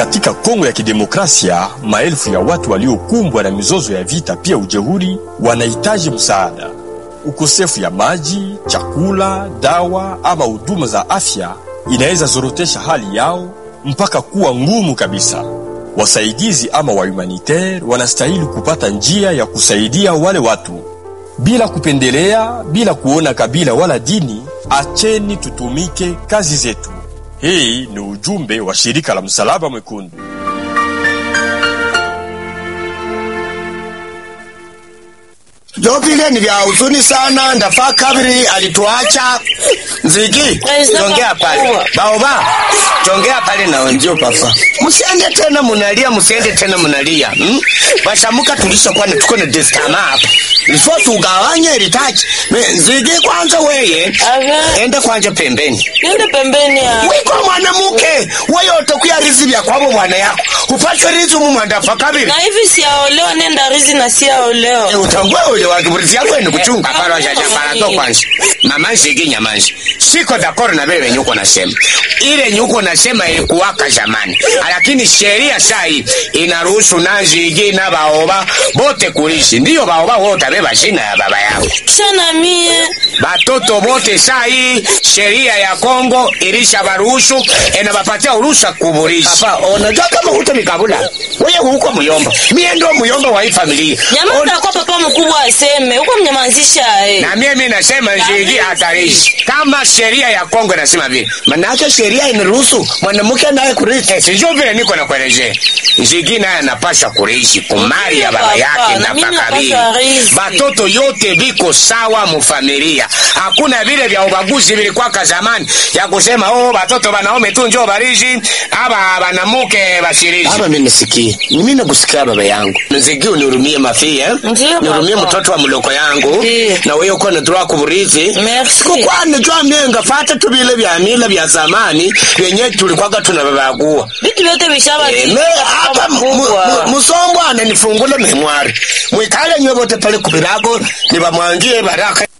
Katika Kongo ya Kidemokrasia, maelfu ya watu waliokumbwa na mizozo ya vita pia ujeuri wanahitaji msaada. Ukosefu ya maji, chakula, dawa ama huduma za afya inaweza zorotesha hali yao mpaka kuwa ngumu kabisa. Wasaidizi ama wa humanitaire wanastahili kupata njia ya kusaidia wale watu bila kupendelea, bila kuona kabila wala dini. Acheni tutumike kazi zetu. Hii ni ujumbe wa shirika la Msalaba Mwekundu. Vile ni vya huzuni sana. Ndafaa kabiri alituacha. Nzigi, tongea pale. Baoba, tongea pale na onjo papa. Msiende tena munalia, msiende tena munalia. Bashamuka tulishakuwa tuko na destama hapa. Before tugawanye ilitaji. Nzigi kwanza weye. Enda kwanza pembeni. Nenda pembeni ya. Wiko mwanamke, wewe utakuya rizi vya kwabo mwana yako. Upate rizi Ndafaa kabiri. Na hivi siaolewa, nenda rizi na siaolewa. Utangwe ule wakiburizi yako ni kuchunga paro ya jambara to kwanza. Mama Nzigi nyamanzi. Siko d'accord na wewe nyuko nasema. Ile nyuko nasema ilikuwaka zamani. Lakini sheria sasa inaruhusu Nzigi na baoba bote kulishi. Ndio baoba wote beba shina ya baba yao. Kisha na mie batoto bote sasa sheria ya Kongo ilisha baruhusu enabapatia uruhusa kuburisha. Papa, unajua kama hutomikabula. Wewe huko muyomba. Mie ndio muyomba wa hii familia. Nyamaza kwa papa mkubwa aseme. Huko mnyamazisha Na mimi nasema Nzigi hatarishi. Kama sheria ya Kongo inasema vile. Manake sheria inaruhusu mwanamke naye kurithi. Sijui vile niko na kuelezea. Nzigi naye anapaswa kurithi kumari ya baba yake na pakabili. Batoto yote biko sawa mufamilia. Hakuna vile vya ubaguzi vilikuwa zamani ya kusema batoto banaume tu njoo barishi aba banamuke bashirishi. Aba mimi nisikie. Mimi nakusikia baba yangu. Nzigi unihurumie mafia. Nihurumie mtoto wa mloko yangu. Na wewe uko na droit kuburithi. Kwa najua mmenga fata tu vile vya mila vya zamani yenye tulikuwa tunababagua. Vitu vyote vishaba. Hapa musongo ananifungula memwari. Mwikale nyobote pale kubirago nibamwangie baraka.